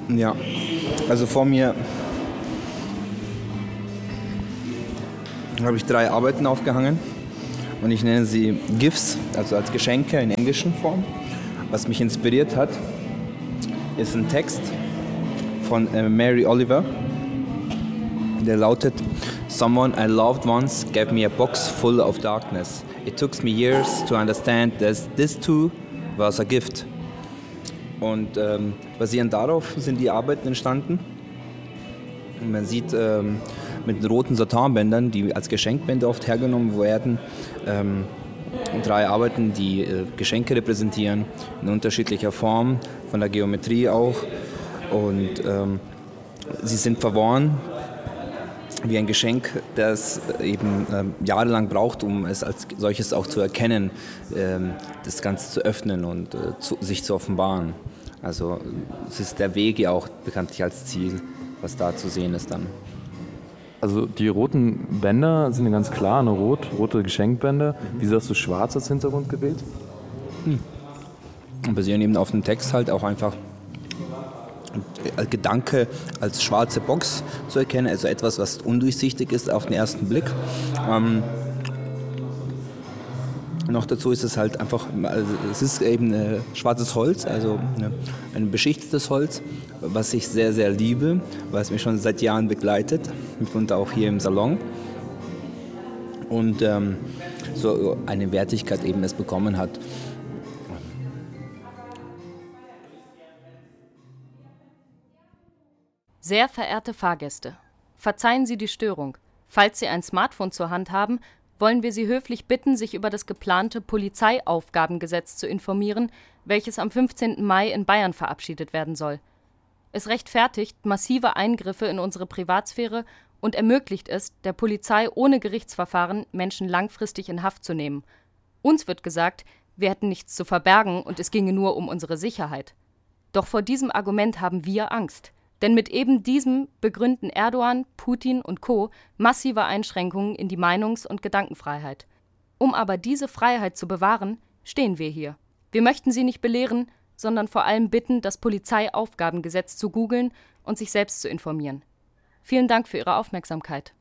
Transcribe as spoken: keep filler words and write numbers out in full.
Ja, also vor mir habe ich drei Arbeiten aufgehangen und ich nenne sie GIFs, also als Geschenke in englischen Form. Was mich inspiriert hat, ist ein Text von äh, Mary Oliver, der lautet: Someone I loved once gave me a box full of darkness. It took me years to understand that this too was a gift. Und ähm, basierend darauf sind die Arbeiten entstanden. Und man sieht ähm, mit den roten Satinbändern, die als Geschenkbänder oft hergenommen werden, ähm, drei Arbeiten, die äh, Geschenke repräsentieren, in unterschiedlicher Form, von der Geometrie auch. Und ähm, sie sind verworren wie ein Geschenk, das eben ähm, jahrelang braucht, um es als solches auch zu erkennen, ähm, das Ganze zu öffnen und äh, zu, sich zu offenbaren. Also es ist der Weg ja auch bekanntlich als Ziel, was da zu sehen ist dann. Also die roten Bänder sind ja ganz klar, eine rot, rote Geschenkbänder. Mhm. Wieso hast du schwarz als Hintergrund gewählt? Hm. Und basieren eben auf dem Text halt auch einfach Gedanke als schwarze Box zu erkennen, also etwas, was undurchsichtig ist auf den ersten Blick. Ähm, noch dazu ist es halt einfach, also es ist eben äh, schwarzes Holz, also ne, ein beschichtetes Holz, was ich sehr, sehr liebe, was mich schon seit Jahren begleitet, mitunter auch hier im Salon. Und ähm, so eine Wertigkeit eben es bekommen hat. Sehr verehrte Fahrgäste, verzeihen Sie die Störung. Falls Sie ein Smartphone zur Hand haben, wollen wir Sie höflich bitten, sich über das geplante Polizeiaufgabengesetz zu informieren, welches am fünfzehnten Mai in Bayern verabschiedet werden soll. Es rechtfertigt massive Eingriffe in unsere Privatsphäre und ermöglicht es, der Polizei ohne Gerichtsverfahren Menschen langfristig in Haft zu nehmen. Uns wird gesagt, wir hätten nichts zu verbergen und es ginge nur um unsere Sicherheit. Doch vor diesem Argument haben wir Angst. Denn mit eben diesem begründen Erdogan, Putin und Co. massive Einschränkungen in die Meinungs- und Gedankenfreiheit. Um aber diese Freiheit zu bewahren, stehen wir hier. Wir möchten Sie nicht belehren, sondern vor allem bitten, das Polizeiaufgabengesetz zu googeln und sich selbst zu informieren. Vielen Dank für Ihre Aufmerksamkeit.